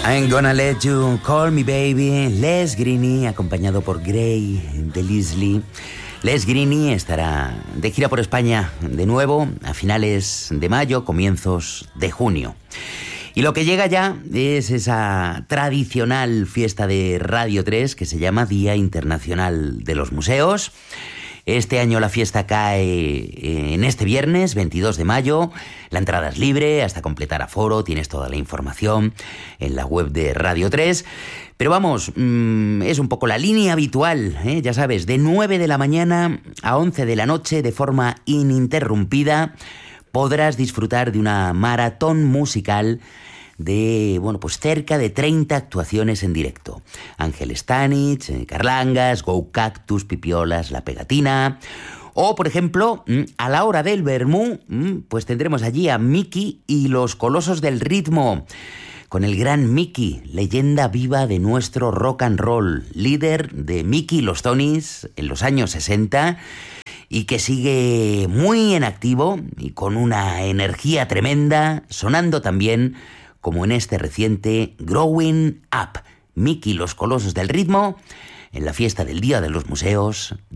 I'm gonna let you call me baby. Les Greeny, acompañado por Gray de Leslie. Les Greeny estará de gira por España de nuevo a finales de mayo, comienzos de junio. Y lo que llega ya es esa tradicional fiesta de Radio 3 que se llama Día Internacional de los Museos. Este año la fiesta cae en este viernes, 22 de mayo. La entrada es libre hasta completar aforo. Tienes toda la información en la web de Radio 3. Pero vamos, es un poco la línea habitual, ya sabes, de 9 de la mañana a 11 de la noche, de forma ininterrumpida, podrás disfrutar de una maratón musical de, pues cerca de 30 actuaciones en directo. Ángel Stanich, Carlangas, Go Cactus, Pipiolas, La Pegatina. O, por ejemplo, a la hora del vermú, pues tendremos allí a Miki y los Colosos del Ritmo, con el gran Miki, leyenda viva de nuestro rock and roll, líder de Miki y los Tonys en los años 60, y que sigue muy en activo y con una energía tremenda, sonando también como en este reciente Growing Up. Miki y los Colosos del Ritmo en la fiesta del Día de los Museos